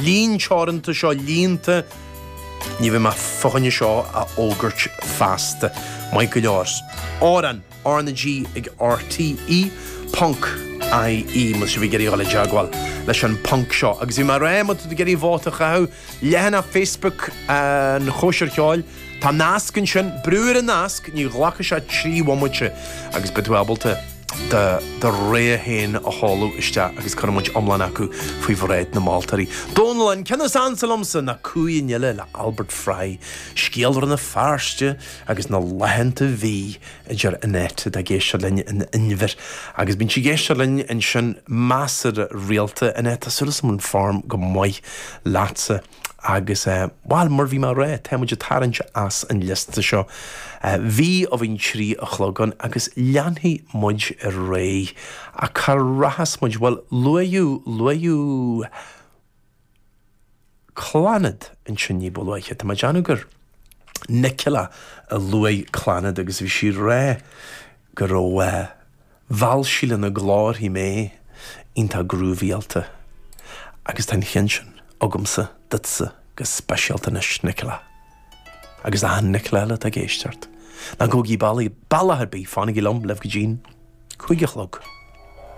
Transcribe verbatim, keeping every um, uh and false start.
lín teoranta seo línta ní bheith mar fochaine seo a ógurt fasta mai go leor. Áran Arna G ag R T E Punk I E mu si bhí geirí gála deagháil leis an punk seo. Agus bhí mar réimad tú geirí bháta chaú lehanna Facebook an chóisiir ceáil tá nascan sin brúir an nasc ní ghlacha se trí bhamuite agus bedwebalta de de ré héin a hallú iste agus chuid omlan acu faoi bhréid na Maltarí. Dónlainn ceanna ansalamsa na cuainile le Albert Fry, scéalhar na fearste agus na lehananta bhí a dear inet a géiste linn in inver. Agus bín si géiste linn in sin measar rialta inet a sulas mún farm go maiid lása. Agus uh, bhil mar bhí mar ré téimeid a tarintse as an lista seo. Uh, bhí a bhín trí a chlogan agus leanthaí muid a ré a carrahas muid bhil luú luú clanad in sin ní bolaiche. Tá deanúgur Nicola a luú clanad agus bhí si ré go ró bhil síle na gláir hí mé ionta grúvíalta. Agus tá chin sin agamsa ditsa gus speisialta na Nicola. Agus a han Nicola le a géisteart. Na go gí bailí bailachar bí fánig í lom lef go dín. Cuige chlog.